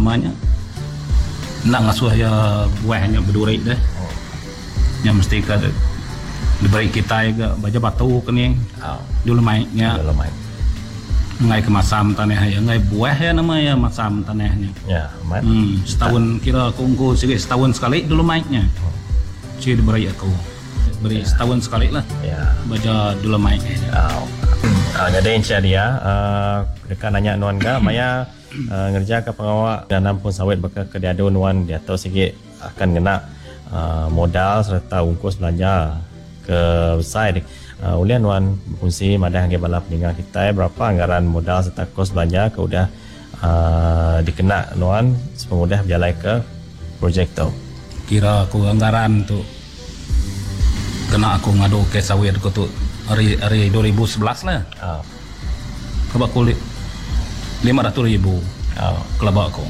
namanya nak ngasuh ya buahnya berduri deh yang mesti ke diberi kita ya baca batu kening dulu mainnya ngai ke masam tanah ya ngai buah ya namanya masam tanahnya ya setahun kira kungku sih setahun sekali dulu mainnya sih diberi aku beri setahun sekali lah ya baca dulu mainnya jadi insya dia dekat nanya nuan ga maya ngerja ke pengawal dan nampun sawit baka ke diadu nuan dia tahu sikit akan kena modal serta ungkus belanja ke besar ulian nuan berfungsi madah ke balap dengan kita berapa anggaran modal serta kos belanja ke udah dikena nuan sepemudah berjalan ke projek tu kira aku anggaran tu kena aku ngadu ke sawit aku tu hari 2011 lah kebak kulit 500,000 kelabak aku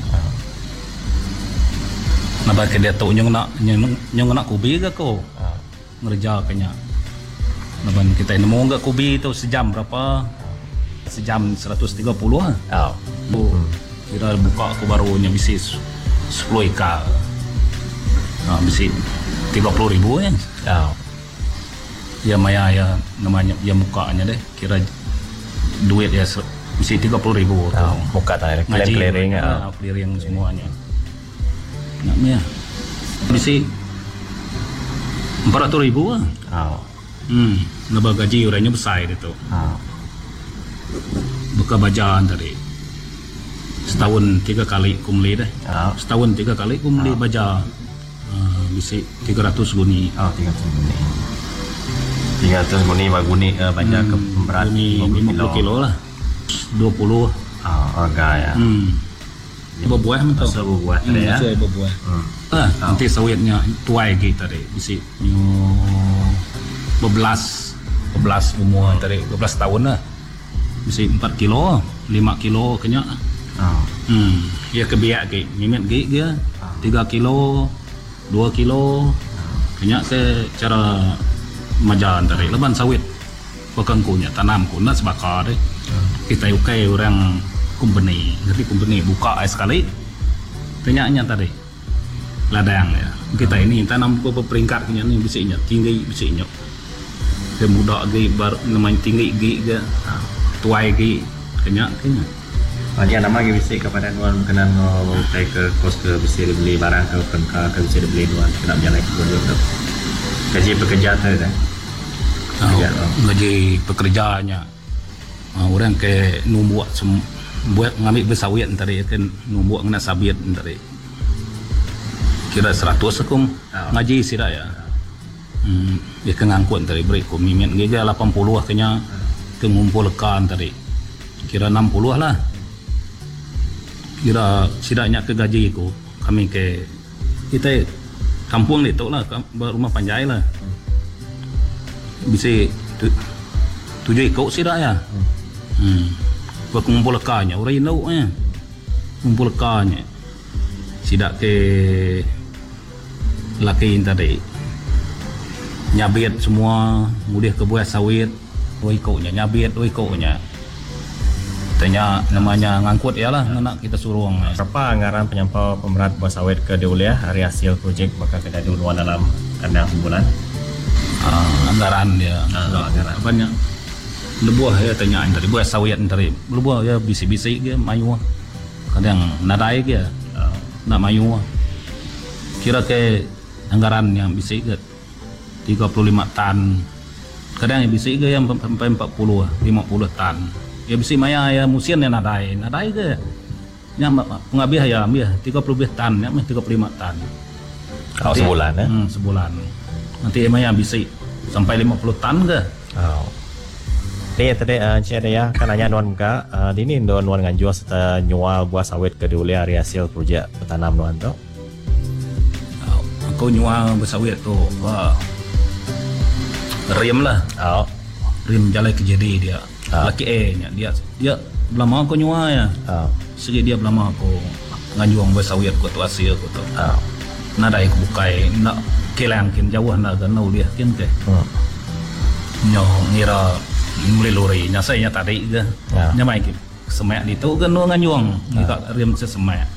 nabak ke dia tu nyong nak kubi ke aku ngerja kenya naban kita nemu enggak kubi tu sejam berapa sejam 130 lah kira buka aku barunya bisi 10 ika bisi 30,000 ya ya maya ya namanya ya mukanya deh kira duit ya mesti 30,000 muka tadi clearing clearing semuanya namanya mesti 400,000 nambah gaji orangnya besar itu buka bajaan tadi setahun 3 kali kumli deh setahun 3 kali kumli baja mesti 300 guni 300 guni baguni baja ke berat 50 kilo lah 20 harga ya berbuah betul berbuah tadi ya berbuah nanti sawitnya tuai gitu tadi bisi 12 umur tadi 12 tahun lah bisi 4 kilo 5 kilo kenya ya kebiak ke mimet ke dia 3 kilo 2 kilo kenya secara majalan tadi leban sawit pekangkunya tanam kuna sebakar deh kita ukai orang company ngerti company buka sekali tanyanya tadi ladang ya kita ini tanam ke peringkat punya ni bisanya tinggi bisanya dia muda ge baru namanya tinggi ge ke tuai ge kenya dia nama ge bisi kepada nuan kena mulai ke kos ke bisi beli barang ke pengka ke bisi beli nuan kena jalan ke dulu gaji pekerja tu dah gaji pekerjanya orang ke numbuak buat ngambil bersawit tadi kan numbuak kena sabit tadi kira 100 akum ngaji sira ya dia kengangkut tadi beri ku mimin gega 80 kenya kengumpulkan tadi kira 60 lah kira sidaknya ke gaji ku kami ke kita kampung itu lah rumah panjai lah bisa 7 ikut sidak ya kumpul lekanya orang inau kumpul lekanya sidak ke laki tadi nyabit semua mudah ke buah sawit ikutnya nyabit ikutnya tanya namanya ngangkut ya lah nak kita suruh berapa anggaran penyampau pemerat buah sawit ke Deuliah hari hasil projek bakal kita duluan dalam kandang sebulan anggaran dia anggaran banyak lebuah ya tanyaan tadi buah sawit tadi lebuah ya bisi-bisi dia mayu kadang nadai dia nak mayu kira ke anggaran yang bisi ke 35 tan kadang yang bisi ke yang sampai 40 50 tan ya bisi maya ya musian ya nadai ke yang pengabih ya ambil 30 tan ya 35 tan sebulan ya sebulan nanti maya bisi sampai 50 tan ke ni tadi cik ya kan nanya nuan muka ini nuan nganjua serta nyual buah sawit ke Deuliah hari hasil projek bertanam nuan tu aku nyual bersawit tu rim lah rim jalan kejadi dia laki nya dia belum aku nyual ya segi dia belum aku nganjuang bersawit ku tu hasil ku tu nada aku bukai nak kelangkin jauh nak ganau dia kan ke nyo ngira mulai lori nya saya tadi ke nya mai semak di tu kan nganjuang ni kat rim sesemak